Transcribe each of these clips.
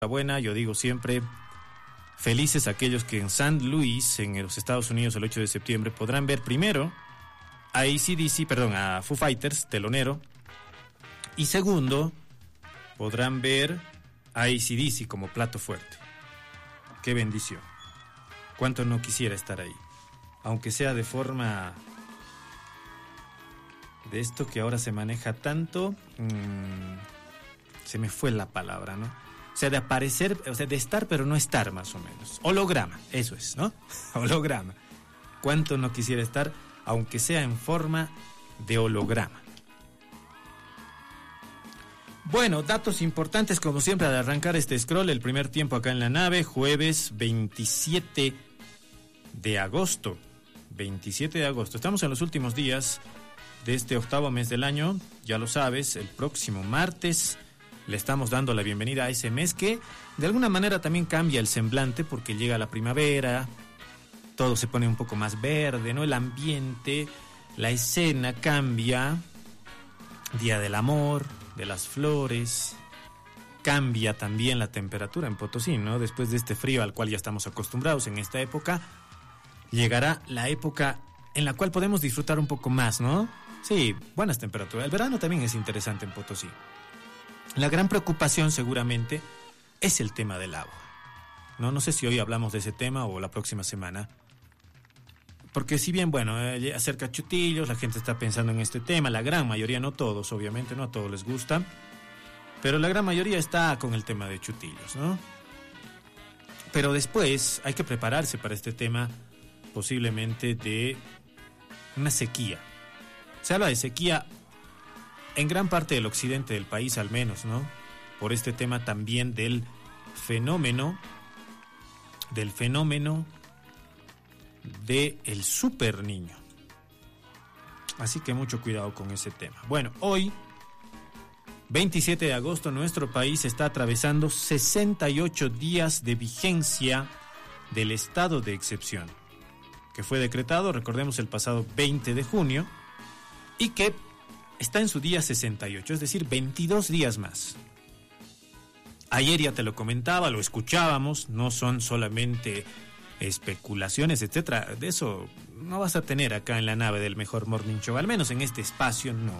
Buena, yo digo siempre, felices aquellos que en St. Louis, en los Estados Unidos, el 8 de septiembre, podrán ver primero a Foo Fighters, telonero, y segundo, podrán ver a AC/DC como plato fuerte. ¡Qué bendición! Cuánto no quisiera estar ahí, aunque sea de forma de esto que ahora se maneja tanto, se me fue la palabra, ¿no? O sea, de aparecer, o sea, de estar pero no estar, más o menos. Holograma, eso es, ¿no? Holograma. ¿Cuánto no quisiera estar, aunque sea en forma de holograma? Bueno, datos importantes como siempre al arrancar este scroll, el primer tiempo acá en la nave, jueves 27 de agosto. 27 de agosto. Estamos en los últimos días de este octavo mes del año, ya lo sabes, el próximo martes le estamos dando la bienvenida a ese mes que de alguna manera también cambia el semblante porque llega la primavera, todo se pone un poco más verde, ¿no? El ambiente, la escena cambia, Día del Amor, de las flores, cambia también la temperatura en Potosí, ¿no? Después de este frío al cual ya estamos acostumbrados en esta época, llegará la época en la cual podemos disfrutar un poco más, ¿no? Sí, buenas temperaturas. El verano también es interesante en Potosí. La gran preocupación seguramente es el tema del agua. No sé si hoy hablamos de ese tema o la próxima semana. Porque si bien, acerca Chutillos, la gente está pensando en este tema, la gran mayoría, no todos, obviamente, no a todos les gusta, pero la gran mayoría está con el tema de Chutillos, ¿no? Pero después hay que prepararse para este tema posiblemente de una sequía. Se habla de sequía en gran parte del occidente del país, al menos, ¿no? Por este tema también del fenómeno del super niño. Así que mucho cuidado con ese tema. Bueno, hoy, 27 de agosto, nuestro país está atravesando 68 días de vigencia del estado de excepción, que fue decretado, recordemos, el pasado 20 de junio, y que está en su día 68, es decir, 22 días más. Ayer ya te lo comentaba, lo escuchábamos, no son solamente especulaciones, etcétera. De eso no vas a tener acá en la nave del Mejor Morning Show, al menos en este espacio no.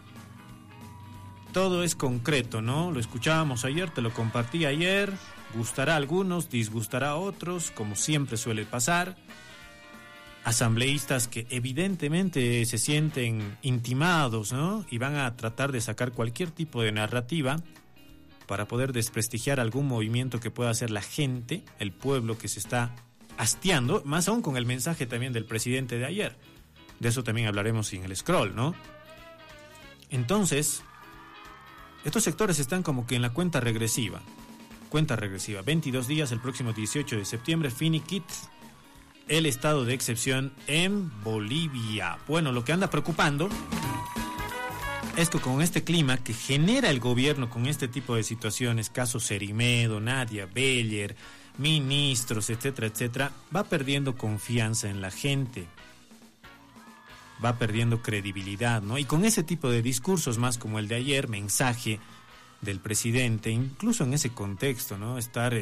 Todo es concreto, ¿no? Lo escuchábamos ayer, te lo compartí ayer, gustará a algunos, disgustará a otros, como siempre suele pasar. Asambleístas que evidentemente se sienten intimados, ¿no? Y van a tratar de sacar cualquier tipo de narrativa para poder desprestigiar algún movimiento que pueda hacer la gente, el pueblo que se está hastiando, más aún con el mensaje también del presidente de ayer. De eso también hablaremos en el scroll, ¿no? Entonces, estos sectores están como que en la cuenta regresiva. 22 días, el próximo 18 de septiembre, finiquit el estado de excepción en Bolivia. Bueno, lo que anda preocupando es que con este clima que genera el gobierno con este tipo de situaciones, caso Cerimedo, Nadia Beller, ministros, etcétera, etcétera, va perdiendo confianza en la gente, va perdiendo credibilidad, ¿no? Y con ese tipo de discursos más como el de ayer, mensaje del presidente, incluso en ese contexto, ¿no? Estar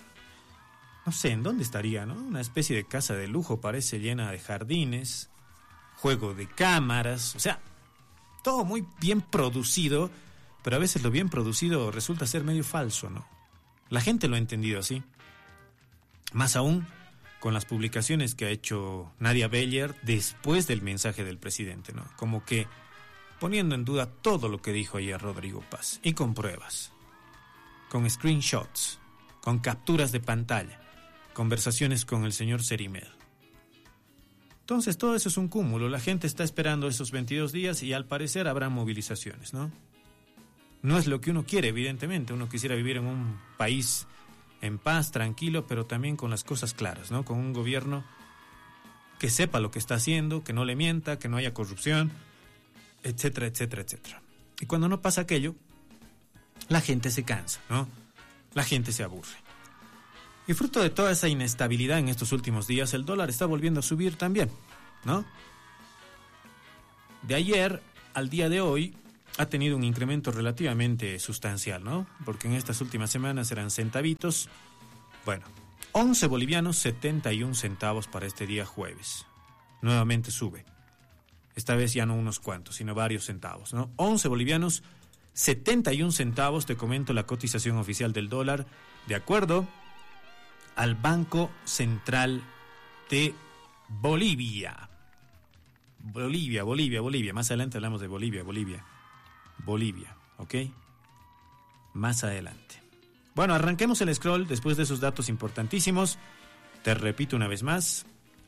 no sé en dónde estaría, ¿no? Una especie de casa de lujo, parece, llena de jardines, juego de cámaras, o sea, todo muy bien producido, pero a veces lo bien producido resulta ser medio falso, ¿no? La gente lo ha entendido así. Más aún con las publicaciones que ha hecho Nadia Beller después del mensaje del presidente, ¿no? Como que poniendo en duda todo lo que dijo ayer Rodrigo Paz, y con pruebas, con screenshots, con capturas de pantalla, conversaciones con el señor Cerimedo. Entonces todo eso es un cúmulo, la gente está esperando esos 22 días y al parecer habrá movilizaciones, ¿no? No es lo que uno quiere, evidentemente, uno quisiera vivir en un país en paz, tranquilo, pero también con las cosas claras, ¿no? Con un gobierno que sepa lo que está haciendo, que no le mienta, que no haya corrupción, etcétera, etcétera, etcétera. Y cuando no pasa aquello, la gente se cansa, ¿no? La gente se aburre. Y fruto de toda esa inestabilidad en estos últimos días, el dólar está volviendo a subir también, ¿no? De ayer al día de hoy, ha tenido un incremento relativamente sustancial, ¿no? Porque en estas últimas semanas eran centavitos. Bueno, 11 bolivianos, 71 centavos para este día jueves. Nuevamente sube. Esta vez ya no unos cuantos, sino varios centavos, ¿no? 11 bolivianos, 71 centavos, te comento la cotización oficial del dólar, de acuerdo al Banco Central de Bolivia. Bolivia. Más adelante hablamos de Bolivia, ¿ok? Más adelante. Bueno, arranquemos el scroll después de esos datos importantísimos. Te repito una vez más.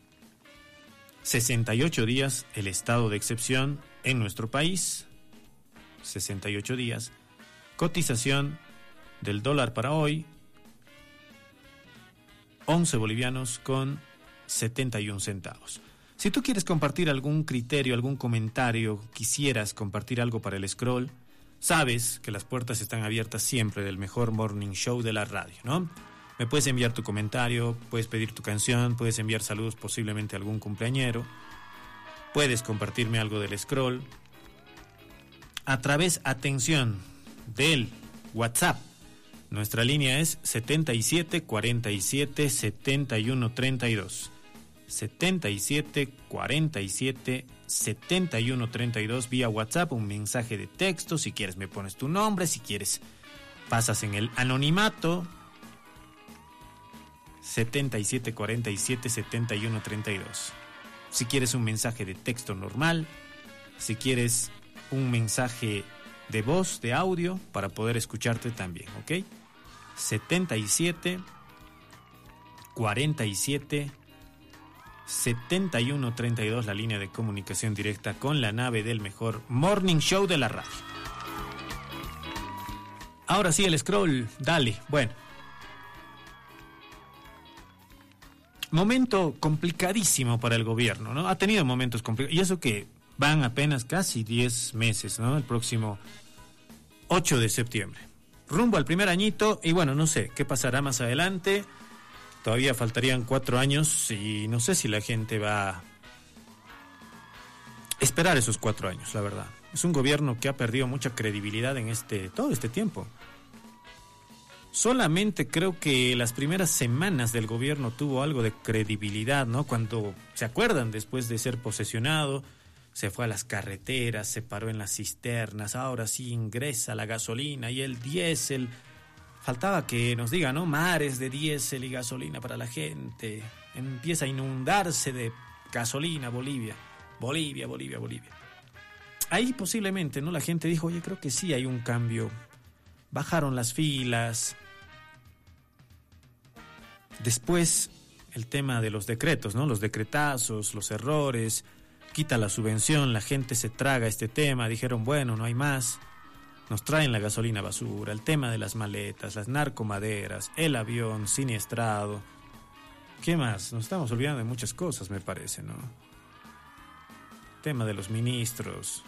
68 días el estado de excepción en nuestro país. 68 días. Cotización del dólar para hoy. 11 bolivianos con 71 centavos. Si tú quieres compartir algún criterio, algún comentario, quisieras compartir algo para el scroll, sabes que las puertas están abiertas siempre del mejor morning show de la radio, ¿no? Me puedes enviar tu comentario, puedes pedir tu canción, puedes enviar saludos posiblemente a algún cumpleañero, puedes compartirme algo del scroll a través, atención, del WhatsApp. Nuestra línea es 77 47 71 32. 77 47 71 32 vía WhatsApp, un mensaje de texto. Si quieres me pones tu nombre, si quieres pasas en el anonimato. 77 47 71 32. Si quieres un mensaje de texto normal, si quieres un mensaje de voz, de audio, para poder escucharte también, ¿ok? 77 47 71 32, la línea de comunicación directa con la nave del mejor morning show de la radio. Ahora sí, el scroll, dale. Bueno, momento complicadísimo para el gobierno, ¿no? Ha tenido momentos complicados, y eso que van apenas casi 10 meses, ¿no? El próximo 8 de septiembre. Rumbo al primer añito, y bueno, no sé qué pasará más adelante. Todavía faltarían 4 años y no sé si la gente va a esperar esos 4 años, la verdad. Es un gobierno que ha perdido mucha credibilidad en todo este tiempo. Solamente creo que las primeras semanas del gobierno tuvo algo de credibilidad, ¿no? Cuando, ¿se acuerdan? Después de ser posesionado, se fue a las carreteras, se paró en las cisternas, ahora sí ingresa la gasolina y el diésel. Faltaba que nos diga, ¿no? Mares de diésel y gasolina para la gente. Empieza a inundarse de gasolina Bolivia. Bolivia. Ahí posiblemente, ¿no? La gente dijo, oye, creo que sí hay un cambio. Bajaron las filas. Después, el tema de los decretos, ¿no? Los decretazos, los errores, quita la subvención, la gente se traga este tema. Dijeron, bueno, no hay más. Nos traen la gasolina basura, el tema de las maletas, las narcomaderas, el avión siniestrado. ¿Qué más? Nos estamos olvidando de muchas cosas, me parece, ¿no? Tema de los ministros.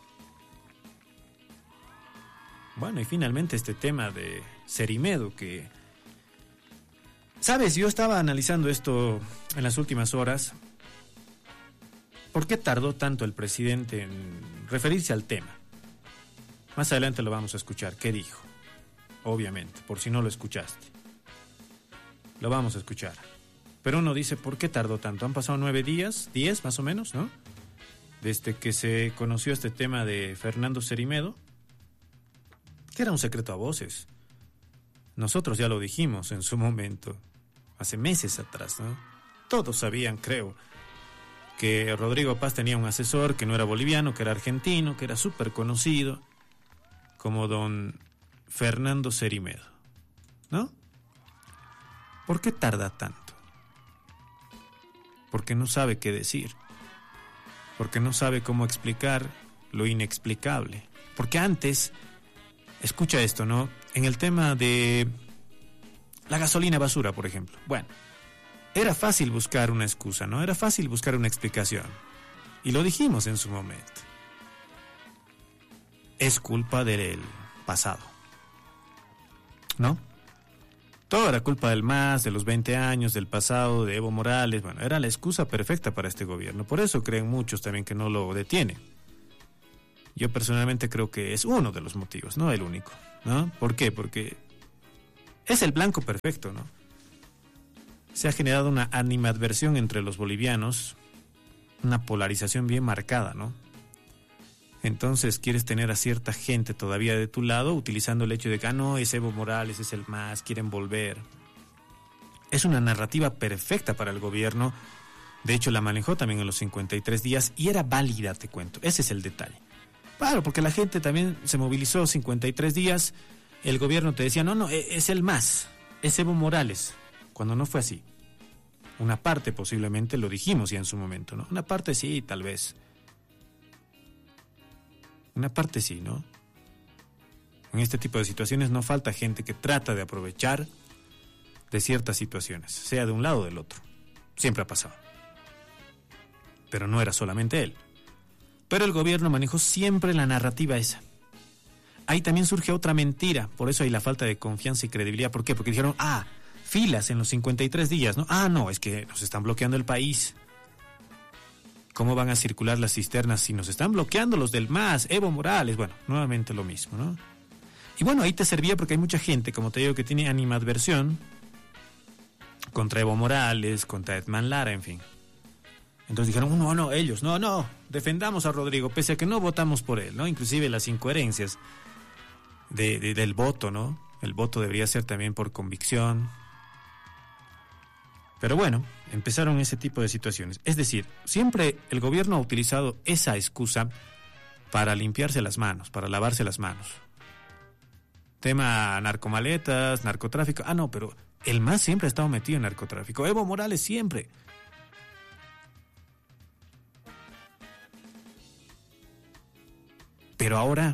Bueno, y finalmente este tema de Cerimedo, que... ¿Sabes? Yo estaba analizando esto en las últimas horas. ¿Por qué tardó tanto el presidente en referirse al tema? Más adelante lo vamos a escuchar. ¿Qué dijo? Obviamente, por si no lo escuchaste. Lo vamos a escuchar. Pero uno dice, ¿por qué tardó tanto? Han pasado 9 días, 10 más o menos, ¿no? Desde que se conoció este tema de Fernando Cerimedo, que era un secreto a voces. Nosotros ya lo dijimos en su momento, hace meses atrás, ¿no? Todos sabían, creo, que Rodrigo Paz tenía un asesor que no era boliviano, que era argentino, que era súper conocido, como don Fernando Cerimedo, ¿no? ¿Por qué tarda tanto? Porque no sabe qué decir. Porque no sabe cómo explicar lo inexplicable. Porque antes, escucha esto, ¿no? En el tema de la gasolina basura, por ejemplo. Bueno, era fácil buscar una excusa, ¿no? Era fácil buscar una explicación. Y lo dijimos en su momento. Es culpa del pasado, ¿no? Todo era culpa del MAS, de los 20 años, del pasado, de Evo Morales. Bueno, era la excusa perfecta para este gobierno. Por eso creen muchos también que no lo detiene. Yo personalmente creo que es uno de los motivos, no el único, ¿no? ¿Por qué? Porque es el blanco perfecto, ¿no? Se ha generado una animadversión entre los bolivianos, una polarización bien marcada, ¿no? Entonces quieres tener a cierta gente todavía de tu lado utilizando el hecho de que, no, es Evo Morales, es el MAS, quieren volver. Es una narrativa perfecta para el gobierno. De hecho, la manejó también en los 53 días y era válida, te cuento. Ese es el detalle. Claro, porque la gente también se movilizó 53 días. El gobierno te decía, no, es el MAS, es Evo Morales. Cuando no fue así. Una parte posiblemente lo dijimos ya en su momento, ¿no? Una parte sí, tal vez. Una parte sí, ¿no? En este tipo de situaciones no falta gente que trata de aprovechar de ciertas situaciones, sea de un lado o del otro. Siempre ha pasado. Pero no era solamente él. Pero el gobierno manejó siempre la narrativa esa. Ahí también surge otra mentira, por eso hay la falta de confianza y credibilidad. ¿Por qué? Porque dijeron, filas en los 53 días, ¿no? No, es que nos están bloqueando el país. ¿Cómo van a circular las cisternas si nos están bloqueando los del MAS, Evo Morales? Bueno, nuevamente lo mismo, ¿no? Y bueno, ahí te servía porque hay mucha gente, como te digo, que tiene animadversión contra Evo Morales, contra Edman Lara, en fin. Entonces dijeron, no, ellos, no, defendamos a Rodrigo, pese a que no votamos por él, ¿no? Inclusive las incoherencias del voto, ¿no? El voto debería ser también por convicción. Pero bueno, empezaron ese tipo de situaciones. Es decir, siempre el gobierno ha utilizado esa excusa para limpiarse las manos, para lavarse las manos. Tema narcomaletas, narcotráfico. No, pero el MAS siempre ha estado metido en narcotráfico. Evo Morales siempre. Pero ahora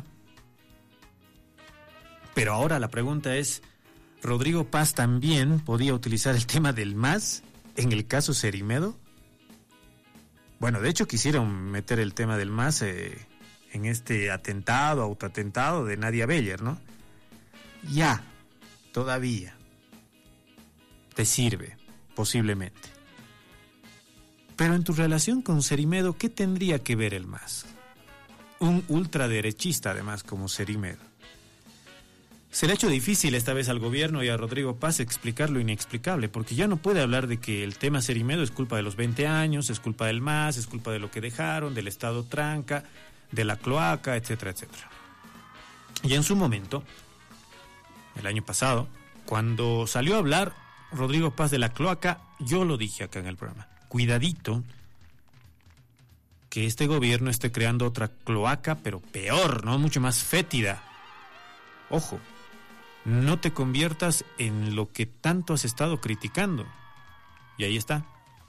la pregunta es, ¿Rodrigo Paz también podía utilizar el tema del MAS en el caso Cerimedo? Bueno, de hecho quisieron meter el tema del MAS en este autoatentado de Nadia Beller, ¿no? Ya, todavía te sirve, posiblemente. Pero en tu relación con Cerimedo, ¿qué tendría que ver el MAS? Un ultraderechista, además, como Cerimedo. Se le ha hecho difícil esta vez al gobierno y a Rodrigo Paz explicar lo inexplicable, porque ya no puede hablar de que el tema Cerimedo es culpa de los 20 años, es culpa del MAS, es culpa de lo que dejaron, del Estado tranca, de la cloaca, etcétera, etcétera. Y en su momento, el año pasado, cuando salió a hablar Rodrigo Paz de la cloaca, yo lo dije acá en el programa, cuidadito que este gobierno esté creando otra cloaca, pero peor, ¿no? Mucho más fétida. Ojo, no te conviertas en lo que tanto has estado criticando. Y ahí está.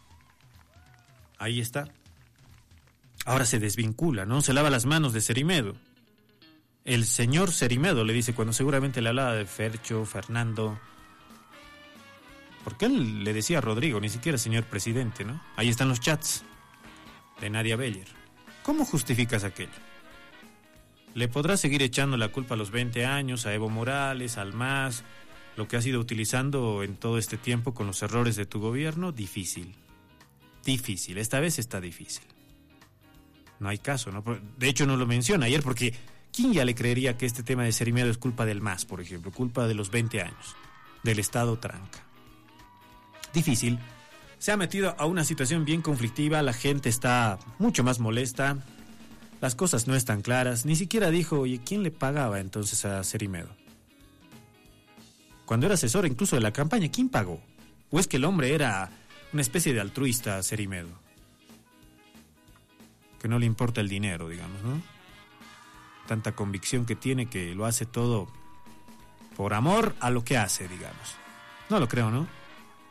Ahí está. Ahora se desvincula, ¿no? Se lava las manos de Cerimedo. El señor Cerimedo le dice, cuando seguramente le hablaba de Fercho, Fernando. Porque él le decía a Rodrigo, ni siquiera señor presidente, ¿no? Ahí están los chats de Nadia Beller. ¿Cómo justificas aquello? ¿Le podrás seguir echando la culpa a los 20 años, a Evo Morales, al MAS, lo que has ido utilizando en todo este tiempo con los errores de tu gobierno? Difícil. Difícil. Esta vez está difícil. No hay caso, ¿no? De hecho, no lo menciona ayer porque ¿quién ya le creería que este tema de Cerimedo es culpa del MAS, por ejemplo? Culpa de los 20 años, del Estado tranca. Difícil. Se ha metido a una situación bien conflictiva, la gente está mucho más molesta, las cosas no están claras, ni siquiera dijo, oye, ¿quién le pagaba entonces a Cerimedo? Cuando era asesor incluso de la campaña, ¿quién pagó? ¿O es que el hombre era una especie de altruista, Cerimedo? Que no le importa el dinero, digamos, ¿no? Tanta convicción que tiene que lo hace todo por amor a lo que hace, digamos. No lo creo, ¿no?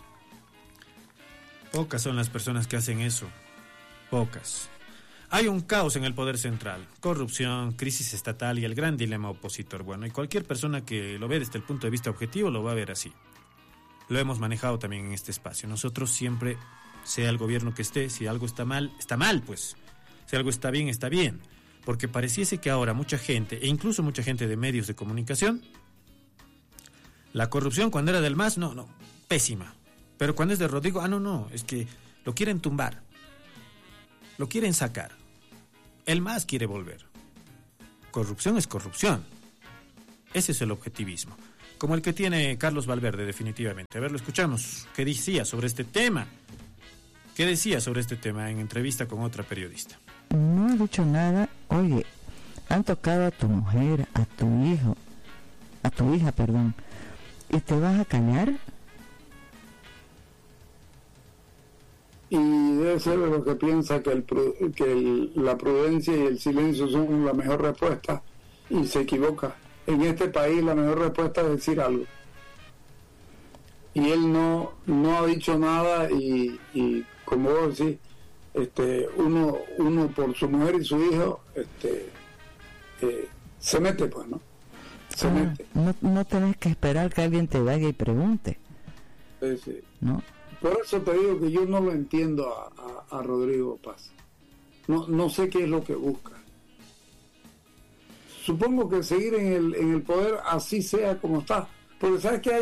Pocas son las personas que hacen eso. Pocas. Hay un caos en el poder central. Corrupción, crisis estatal y el gran dilema opositor. Bueno, y cualquier persona que lo ve desde el punto de vista objetivo lo va a ver así. Lo hemos manejado también en este espacio. Nosotros siempre, sea el gobierno que esté, si algo está mal, pues. Si algo está bien. Porque pareciese que ahora mucha gente, e incluso mucha gente de medios de comunicación, la corrupción cuando era del MAS, no, pésima. Pero cuando es de Rodrigo, no, es que lo quieren tumbar. Lo quieren sacar. El MAS quiere volver. corrupción es corrupción. Ese es el objetivismo. Como el que tiene Carlos Valverde, definitivamente. A ver, lo escuchamos. ¿Qué decía sobre este tema? ¿Qué decía sobre este tema en entrevista con otra periodista? No ha dicho nada. Oye, han tocado a tu mujer, a tu hija, perdón, ¿y te vas a callar? Y debe ser de lo que piensa que la prudencia y el silencio son la mejor respuesta, y se equivoca. En este país la mejor respuesta es decir algo. Y él no ha dicho nada, y como vos decís, uno por su mujer y su hijo se mete, pues, ¿no? Se mete. No tenés que esperar que alguien te vaya y pregunte. Sí. ¿No? Por eso te digo que yo no lo entiendo a Rodrigo Paz. No sé qué es lo que busca. Supongo que seguir en el poder así sea como está. Porque sabes que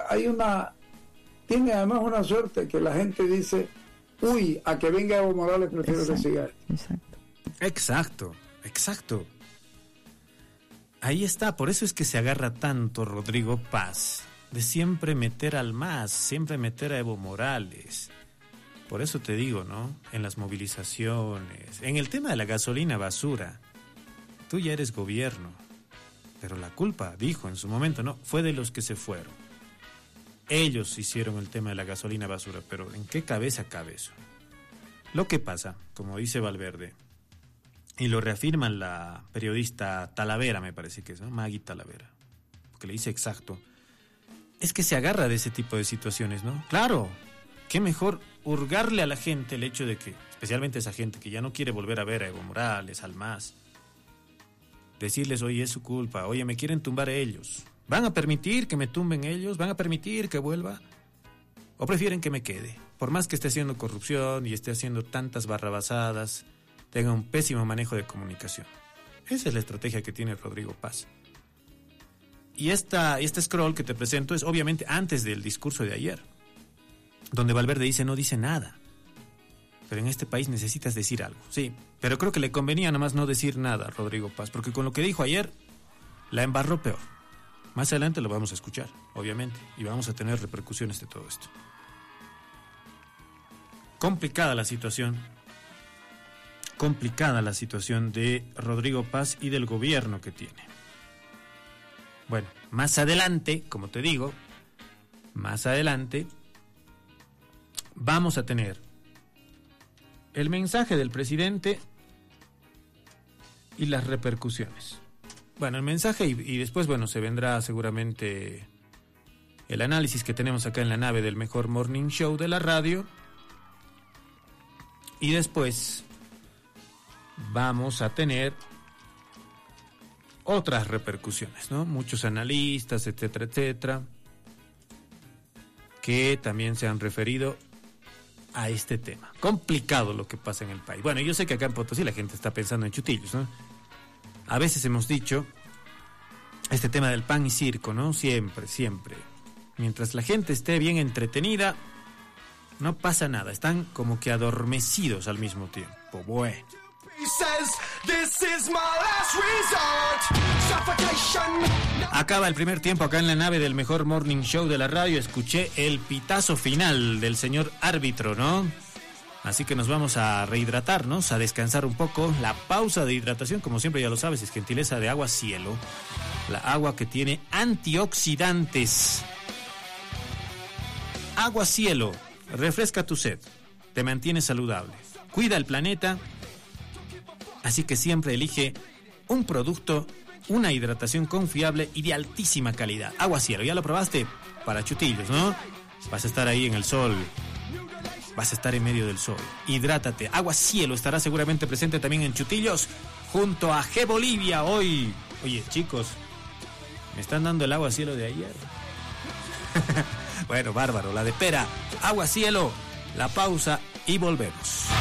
tiene además una suerte que la gente dice, uy, a que venga Evo Morales prefiero que siga esto. Exacto. Ahí está, por eso es que se agarra tanto Rodrigo Paz, de siempre meter al MAS, siempre meter a Evo Morales. Por eso te digo, ¿no? En las movilizaciones, en el tema de la gasolina basura, tú ya eres gobierno, pero la culpa, dijo en su momento, no, fue de los que se fueron. Ellos hicieron el tema de la gasolina basura, pero ¿en qué cabeza cabe eso? Lo que pasa, como dice Valverde, y lo reafirma la periodista Talavera, me parece que es, ¿no? Maggie Talavera, porque le dice exacto, es que se agarra de ese tipo de situaciones, ¿no? Claro, qué mejor hurgarle a la gente el hecho de que, especialmente esa gente que ya no quiere volver a ver a Evo Morales, al MAS, decirles, oye, es su culpa, oye, me quieren tumbar ellos. ¿Van a permitir que me tumben ellos? ¿Van a permitir que vuelva? ¿O prefieren que me quede? Por más que esté haciendo corrupción y esté haciendo tantas barrabasadas, tenga un pésimo manejo de comunicación. Esa es la estrategia que tiene Rodrigo Paz. Y este scroll que te presento es obviamente antes del discurso de ayer, donde Valverde dice, no dice nada. Pero en este país necesitas decir algo. Sí, pero creo que le convenía nomás no decir nada a Rodrigo Paz, porque con lo que dijo ayer, la embarró peor. Más adelante lo vamos a escuchar, obviamente, y vamos a tener repercusiones de todo esto. Complicada la situación de Rodrigo Paz y del gobierno que tiene. Bueno, más adelante, como te digo, vamos a tener el mensaje del presidente y las repercusiones. Bueno, el mensaje y después, bueno, se vendrá seguramente el análisis que tenemos acá en la nave del mejor morning show de la radio. Y después vamos a tener otras repercusiones, ¿no? Muchos analistas, etcétera, que también se han referido a este tema. Complicado lo que pasa en el país. Bueno, yo sé que acá en Potosí la gente está pensando en chutillos, ¿no? A veces hemos dicho este tema del pan y circo, ¿no? Siempre. Mientras la gente esté bien entretenida, no pasa nada. Están como que adormecidos al mismo tiempo. Bueno. Acaba el primer tiempo acá en la nave del mejor morning show de la radio. Escuché el pitazo final del señor árbitro, ¿no? Así que nos vamos a rehidratarnos, a descansar un poco. La pausa de hidratación, como siempre ya lo sabes, es gentileza de Agua Cielo. La agua que tiene antioxidantes. Agua Cielo, refresca tu sed, te mantiene saludable, cuida el planeta. Así que siempre elige un producto, una hidratación confiable y de altísima calidad. Agua Cielo, ¿ya lo probaste? Para chutillos, ¿no? Vas a estar ahí en el sol. Vas a estar en medio del sol. Hidrátate. Agua Cielo estará seguramente presente también en Chutillos junto a G Bolivia hoy. Oye, chicos, ¿me están dando el Agua Cielo de ayer? Bueno, bárbaro, la de pera. Agua Cielo, la pausa y volvemos.